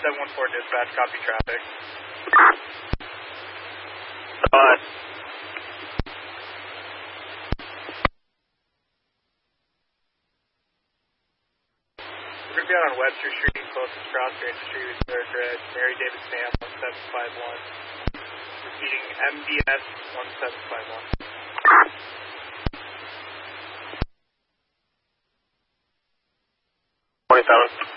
714 dispatch, copy traffic. We're going to be out on Webster Street, closest cross Ranger Street with third red, Mary David Sam 1751. Repeating MDS 1751. 27.